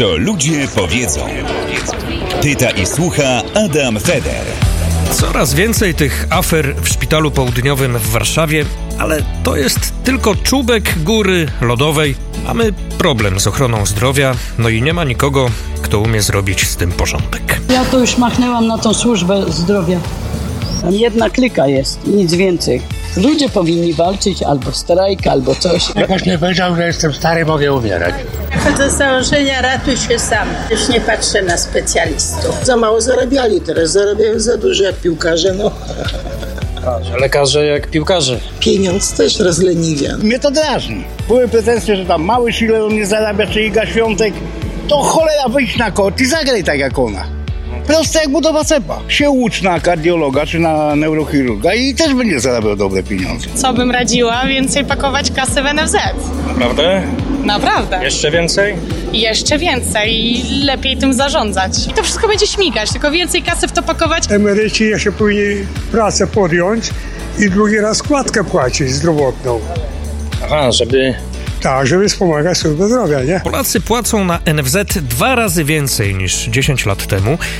Co ludzie powiedzą. Pyta i słucha Adam Feder. Coraz więcej tych afer w szpitalu południowym w Warszawie, ale to jest tylko czubek góry lodowej. Mamy problem z ochroną zdrowia, no i nie ma nikogo, kto umie zrobić z tym porządek. Ja to już machnęłam na tą służbę zdrowia. Tam jedna klika jest, nic więcej. Ludzie powinni walczyć albo strajk, albo coś. Jakoś nie powiedział, że jestem stary, mogę umierać. Wychodzę z założenia, ratuj się sam. Już nie patrzę na specjalistów. Za mało zarabiali, teraz zarabiają za dużo jak piłkarze, no. A lekarze jak piłkarze. Pieniądz też rozleniwia. Mnie to drażni. Były pretensje, że tam mały ile on nie zarabia, czy Iga Świątek. To cholera, wyjść na kort i zagraj tak jak ona. Proste jak budowa cepa. Się ucz na kardiologa czy na neurochirurga i też będzie zarabiał dobre pieniądze. Co bym radziła? Więcej pakować kasy w NFZ. Naprawdę? Naprawdę. Jeszcze więcej? Jeszcze więcej i lepiej tym zarządzać. I to wszystko będzie śmigać, tylko więcej kasy w to pakować. Emeryci jeszcze powinni pracę podjąć i drugi raz składkę płacić zdrowotną. Aha, żeby wspomagać służbę zdrowia, nie? Polacy płacą na NFZ 2 razy więcej niż 10 lat temu,